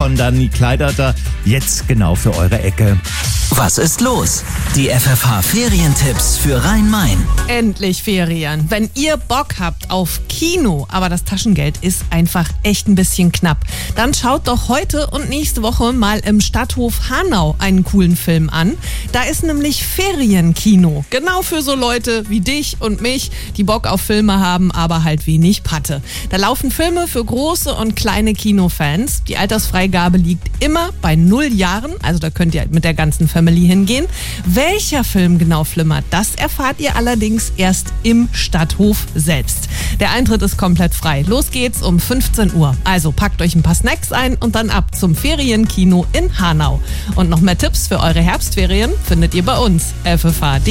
von Dani Kleiderter. Jetzt genau für eure Ecke. Was ist los? Die FFH-Ferientipps für Rhein-Main. Endlich Ferien. Wenn ihr Bock habt auf Kino, aber das Taschengeld ist einfach echt ein bisschen knapp, dann schaut doch heute und nächste Woche mal im Stadthof Hanau einen coolen Film an. Da ist nämlich Ferienkino. Genau für so Leute wie dich und mich, die Bock auf Filme haben, aber halt wenig Patte. Da laufen Filme für große und kleine Kinofans. Die Altersfreigabe liegt immer bei 0 Jahren, also da könnt ihr mit der ganzen Family hingehen. Welcher Film genau flimmert, das erfahrt ihr allerdings erst im Stadthof selbst. Der Eintritt ist komplett frei. Los geht's um 15 Uhr. Also packt euch ein paar Snacks ein und dann ab zum Ferienkino in Hanau. Und noch mehr Tipps für eure Herbstferien findet ihr bei uns. FFH.